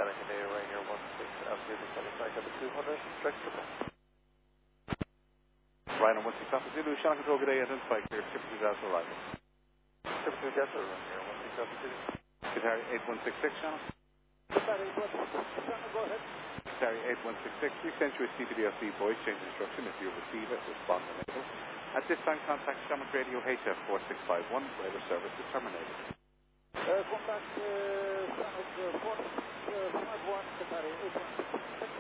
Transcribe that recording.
Shannon Canadian Rainier 16 altitude descending flight number 200, direct to Japan. Rhino 16 Alpha Zulu, Shannon Control, good day, identify clear, Skipper 2 Delta arrival. Skipper 2 Delta, Rainier 16 altitude. Qatari 8166, Shannon. Qatari 8166, Shannon, go ahead. Qatari 8166, we sent you a CPDLC voice change instruction. If you receive it, respond enable. At this time, contact Shamrock Radio HF 4651, radar service is terminated. Contact Shamrock 4651, Qatari 8166.